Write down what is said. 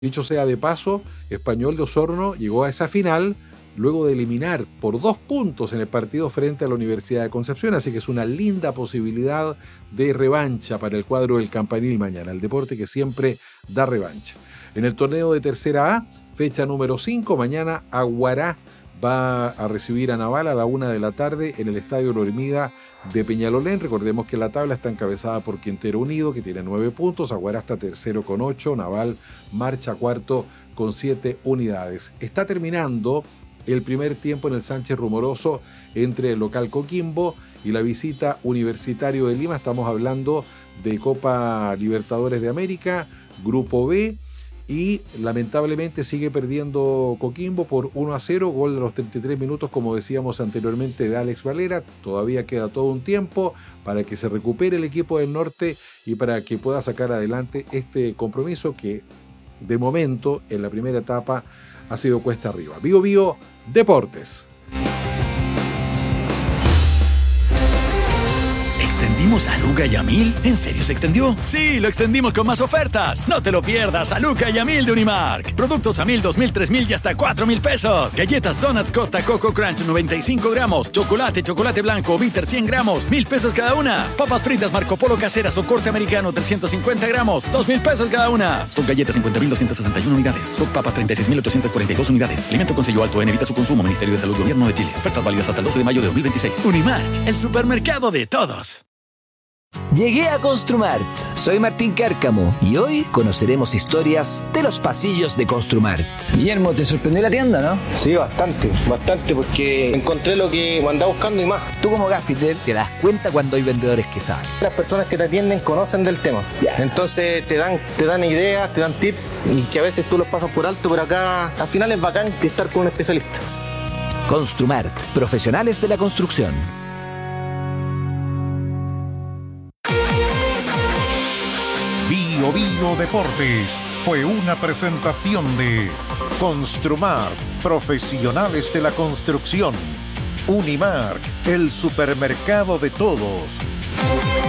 Dicho sea de paso, Español de Osorno llegó a esa final luego de eliminar por 2 puntos en el partido frente a la Universidad de Concepción, así que es una linda posibilidad de revancha para el cuadro del Campanil mañana, el deporte que siempre da revancha. En el torneo de Tercera A, fecha número 5, mañana Aguará va a recibir a Naval a la 1 de la tarde en el Estadio La Hormiga de Peñalolén. Recordemos que la tabla está encabezada por Quintero Unido, que tiene 9 puntos, Aguará está tercero con 8, Naval marcha cuarto con 7 unidades. Está terminando el primer tiempo en el Sánchez Rumoroso entre el local Coquimbo y la visita Universitario de Lima. Estamos hablando de Copa Libertadores de América, Grupo B, y lamentablemente sigue perdiendo Coquimbo por 1-0, gol de los 33 minutos, como decíamos anteriormente, de Alex Valera. Todavía queda todo un tiempo para que se recupere el equipo del norte y para que pueda sacar adelante este compromiso que de momento en la primera etapa ha sido cuesta arriba. Bío Bío Deportes. ¿Extendimos a Luca y a 1000? ¿En serio se extendió? Sí, lo extendimos con más ofertas. No te lo pierdas, a Luca y a 1000 de Unimark. Productos a 1000, 2000, 3000 y hasta 4000 pesos. Galletas Donuts Costa Coco Crunch 95 gramos. Chocolate blanco Bitter 100 gramos. 1000 pesos cada una. Papas fritas Marco Polo caseras o corte americano 350 gramos. 2000 pesos cada una. Stock galletas 50.261 unidades. Stock papas 36.842 unidades. Alimento con sello alto en evita su consumo. Ministerio de Salud Gobierno de Chile. Ofertas válidas hasta el 12 de mayo de 2026. Unimark, el supermercado de todos. Llegué a Construmart. Soy Martín Cárcamo y hoy conoceremos historias de los pasillos de Construmart. Guillermo, ¿te sorprendió la tienda, no? Sí, bastante, porque encontré lo que andaba buscando y más. Tú como gaffiter te das cuenta cuando hay vendedores que saben. Las personas que te atienden conocen del tema. Entonces te dan ideas, te dan tips y que a veces tú los pasas por alto, pero acá al final es bacán estar con un especialista. Construmart, profesionales de la construcción. Bío Bío Deportes fue una presentación de Construmart, profesionales de la construcción. Unimark, el supermercado de todos.